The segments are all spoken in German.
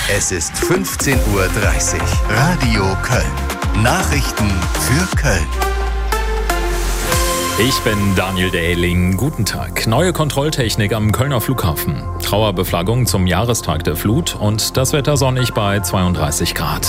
Es ist 15:30 Uhr. Radio Köln. Nachrichten für Köln. Ich bin Daniel Dehling. Guten Tag. Neue Kontrolltechnik am Kölner Flughafen. Trauerbeflaggung zum Jahrestag der Flut und das Wetter sonnig bei 32 Grad.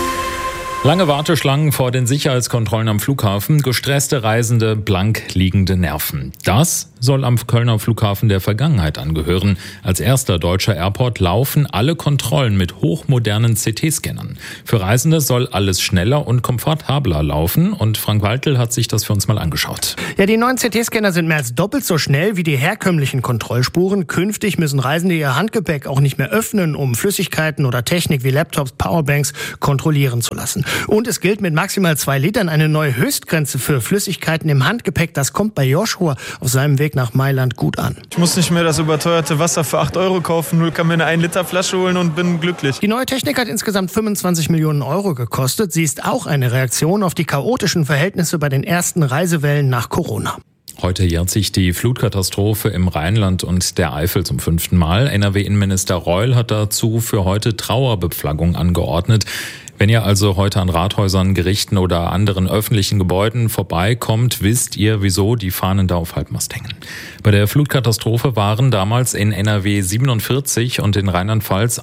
Lange Warteschlangen vor den Sicherheitskontrollen am Flughafen, gestresste Reisende, blank liegende Nerven. Das soll am Kölner Flughafen der Vergangenheit angehören. Als erster deutscher Airport laufen alle Kontrollen mit hochmodernen CT-Scannern. Für Reisende soll alles schneller und komfortabler laufen und Frank Waltel hat sich das für uns mal angeschaut. Ja, die neuen CT-Scanner sind mehr als doppelt so schnell wie die herkömmlichen Kontrollspuren. Künftig müssen Reisende ihr Handgepäck auch nicht mehr öffnen, um Flüssigkeiten oder Technik wie Laptops, Powerbanks kontrollieren zu lassen. Und es gilt mit maximal 2 Litern eine neue Höchstgrenze für Flüssigkeiten im Handgepäck. Das kommt bei Joshua auf seinem Weg nach Mailand gut an. Ich muss nicht mehr das überteuerte Wasser für 8 € kaufen, nur kann mir eine 1 Liter Flasche holen und bin glücklich. Die neue Technik hat insgesamt 25 Millionen € gekostet. Sie ist auch eine Reaktion auf die chaotischen Verhältnisse bei den ersten Reisewellen nach Corona. Heute jährt sich die Flutkatastrophe im Rheinland und der Eifel zum 5. Mal. NRW-Innenminister Reul hat dazu für heute Trauerbeflaggung angeordnet. Wenn ihr also heute an Rathäusern, Gerichten oder anderen öffentlichen Gebäuden vorbeikommt, wisst ihr, wieso die Fahnen da auf Halbmast hängen. Bei der Flutkatastrophe waren damals in NRW 47 und in Rheinland-Pfalz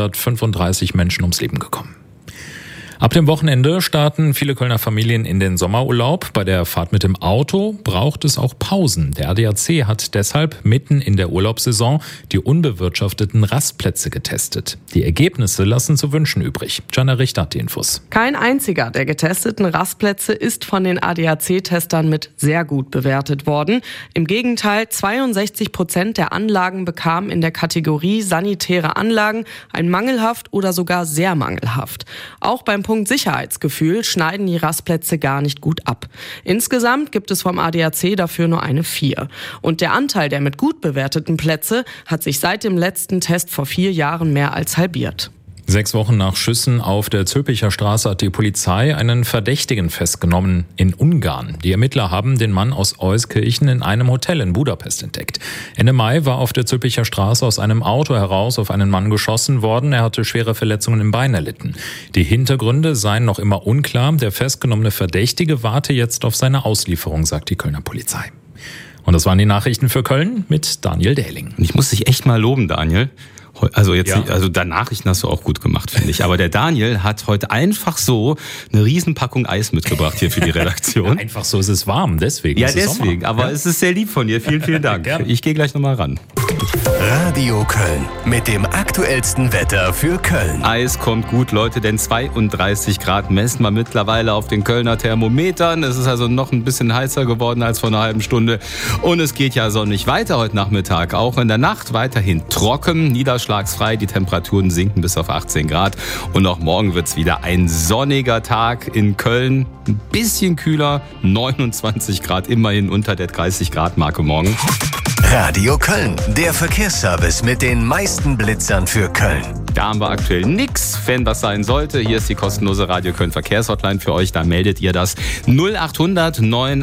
135 Menschen ums Leben gekommen. Ab dem Wochenende starten viele Kölner Familien in den Sommerurlaub. Bei der Fahrt mit dem Auto braucht es auch Pausen. Der ADAC hat deshalb mitten in der Urlaubssaison die unbewirtschafteten Rastplätze getestet. Die Ergebnisse lassen zu wünschen übrig. Jana Richter hat die Infos. Kein einziger der getesteten Rastplätze ist von den ADAC-Testern mit sehr gut bewertet worden. Im Gegenteil, 62% der Anlagen bekamen in der Kategorie sanitäre Anlagen ein mangelhaft oder sogar sehr mangelhaft. Auch beim Punkt Sicherheitsgefühl schneiden die Rastplätze gar nicht gut ab. Insgesamt gibt es vom ADAC dafür nur eine 4. Und der Anteil der mit gut bewerteten Plätze hat sich seit dem letzten Test vor 4 Jahren mehr als halbiert. 6 Wochen nach Schüssen auf der Zülpicher Straße hat die Polizei einen Verdächtigen festgenommen in Ungarn. Die Ermittler haben den Mann aus Euskirchen in einem Hotel in Budapest entdeckt. Ende Mai war auf der Zülpicher Straße aus einem Auto heraus auf einen Mann geschossen worden. Er hatte schwere Verletzungen im Bein erlitten. Die Hintergründe seien noch immer unklar. Der festgenommene Verdächtige warte jetzt auf seine Auslieferung, sagt die Kölner Polizei. Und das waren die Nachrichten für Köln mit Daniel Dehling. Ich muss dich echt mal loben, Daniel. Also jetzt, ja. Also da Nachrichten hast du auch gut gemacht, finde ich. Aber der Daniel hat heute einfach so eine Riesenpackung Eis mitgebracht hier für die Redaktion. Ja, einfach so, es ist warm, deswegen. Ja, deswegen. Aber ja. Es ist sehr lieb von dir. Vielen, vielen Dank. Ich gehe gleich nochmal ran. Radio Köln mit dem aktuellsten Wetter für Köln. Eis kommt gut, Leute, denn 32 Grad messen wir mittlerweile auf den Kölner Thermometern. Es ist also noch ein bisschen heißer geworden als vor einer halben Stunde. Und es geht ja sonnig weiter heute Nachmittag. Auch in der Nacht weiterhin trocken, niederschlagsfrei. Die Temperaturen sinken bis auf 18 Grad. Und auch morgen wird es wieder ein sonniger Tag in Köln. Ein bisschen kühler, 29 Grad, immerhin unter der 30 Grad Marke morgen. Radio Köln, der Verkehrsservice mit den meisten Blitzern für Köln. Da haben wir aktuell nichts. Wenn was sein sollte, hier ist die kostenlose Radio Köln Verkehrshotline für euch. Da meldet ihr das 0800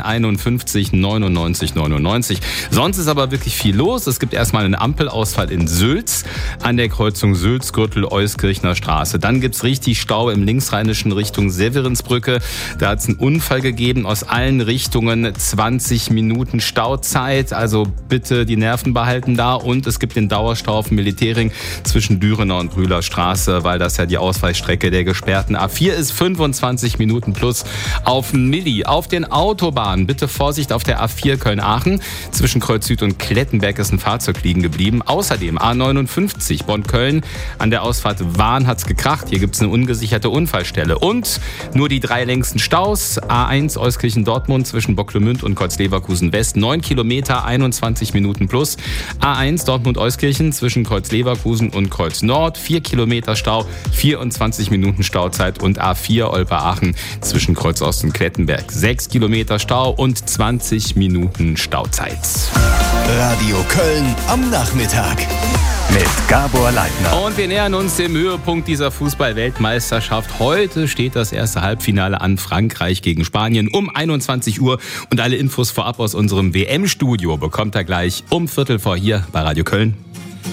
951 99 99. Sonst ist aber wirklich viel los. Es gibt erstmal einen Ampelausfall in Sülz an der Kreuzung Sülz-Gürtel-Euskirchner Straße. Dann gibt's richtig Stau im linksrheinischen Richtung Severinsbrücke. Da hat es einen Unfall gegeben aus allen Richtungen. 20 Minuten Stauzeit. Also bitte die Nerven behalten da. Und es gibt den Dauerstau auf dem Militärring zwischen Dürener und Brühler Straße, weil das ja die Ausweichstrecke der gesperrten A4 ist. 25 Minuten plus auf Milli. Auf den Autobahnen bitte Vorsicht auf der A4 Köln-Aachen. Zwischen Kreuz Süd und Klettenberg ist ein Fahrzeug liegen geblieben. Außerdem A59 Bonn-Köln. An der Ausfahrt Wahn hat's gekracht. Hier gibt's eine ungesicherte Unfallstelle. Und nur die 3 längsten Staus. A1 Euskirchen-Dortmund zwischen Bocklemünd und Kreuz-Leverkusen West. 9 Kilometer, 21 Minuten plus. A1 Dortmund-Euskirchen zwischen Kreuz-Leverkusen und Kreuz Nord. 4 Kilometer Stau, 24 Minuten Stauzeit. Und A4 Olpe-Aachen zwischen Kreuz Ost und Klettenberg. 6 Kilometer Stau und 20 Minuten Stauzeit. Radio Köln am Nachmittag mit Gabor Leitner. Und wir nähern uns dem Höhepunkt dieser Fußball-Weltmeisterschaft. Heute steht das erste Halbfinale an, Frankreich gegen Spanien um 21 Uhr. Und alle Infos vorab aus unserem WM-Studio bekommt ihr gleich um 15:15 hier bei Radio Köln.